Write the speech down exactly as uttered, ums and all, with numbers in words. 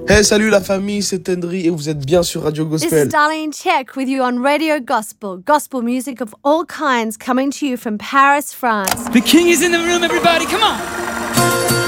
Hey, salut la famille, c'est Tendry et vous êtes bien sur Radio This is Gospel. Darlene Check with you on Radio Gospel. Gospel music of all kinds coming to you from Paris, France. The king is in the room, everybody. Come on.